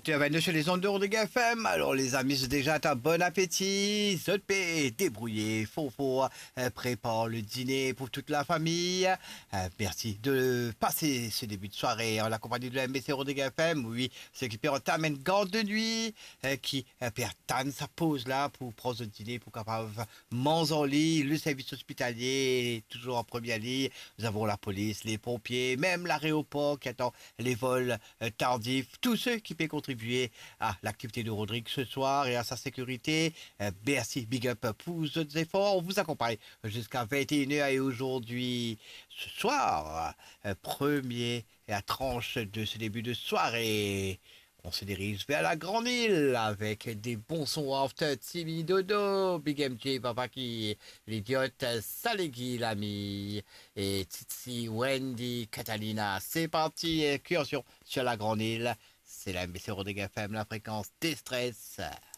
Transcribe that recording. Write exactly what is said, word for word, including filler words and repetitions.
dix-huit heures vingt-deux sur les ondes de Rodrigue F M. Alors les amis, c'est déjà un bon appétit. Zotpé, débrouillé, faux faux, euh, prépare le dîner pour toute la famille. Euh, merci de passer ce début de soirée en la compagnie de la M B C Rodrigue F M. Oui, c'est qui perd un garde de nuit, euh, qui euh, perd sa pause là pour prendre le dîner, pour capable manger en lit. Le service hospitalier est toujours en première ligne. Nous avons la police, les pompiers, même l'aéroport qui attend les vols euh, tardifs. Tous ceux qui peuvent contribuer à l'activité de Rodrigue ce soir et à sa sécurité. Euh, merci, big up pour vos autres efforts. On vous accompagne jusqu'à vingt et une heures et aujourd'hui, ce soir, euh, premier et à tranche de ce début de soirée. On se dirige vers la Grande Île avec des bons sons after Timmy Dodo, Big M J, Papaki, l'idiote Salégui, l'ami, et Titi, Wendy, Catalina. C'est parti, excursion sur la Grande Île. C'est la M B C Rodrigue F M, la fréquence des stress.